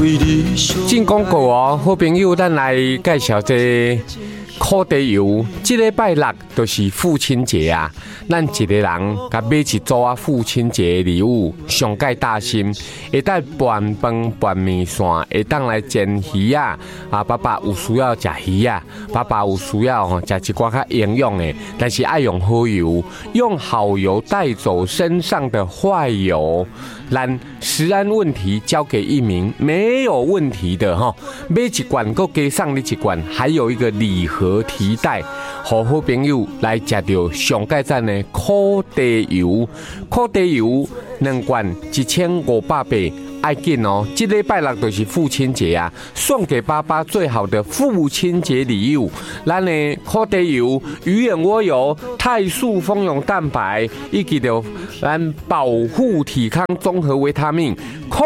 进广告哦，好朋友，咱来介绍这烤地油。这礼拜六就是父亲节啊，咱一个人甲买一组啊父亲节的礼物，上介大心，会当拌饭拌面线，会当来煎鱼啊。爸爸有需要食鱼啊，爸爸有需要食一寡较营养的，但是爱用好油，用好油带走身上的坏油。咱食安问题交给一名没有问题的哈，买一罐够加上你一罐，还有一个礼盒提袋，好好朋友来食到上盖赞的烤地油，烤地油2罐1500八。爱紧哦！这礼拜六就是父亲节啊，送给爸爸最好的父亲节礼物。咱的烤地油、鱼眼蜗油、泰素蜂蛹蛋白，以及着咱保护体康综合维他命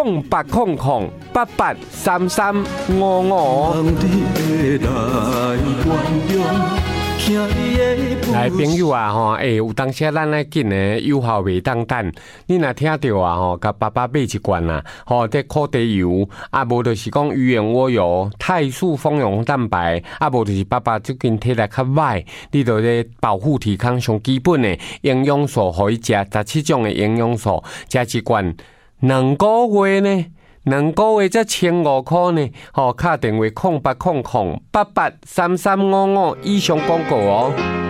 ，0800-883555。来朋友啊有当时咱来紧的有效袂当等，你若听到啊甲爸爸买一罐啊，这烤地油，无就是讲鱼眼蜗油、泰素蜂蛹蛋白，无就是爸爸最近体力较歹，你就咧保护体康上基本的营养素，可以食17种的营养素，食一罐2个月呢。2个月才1500块呢，打电话0800-883355以上广告哦。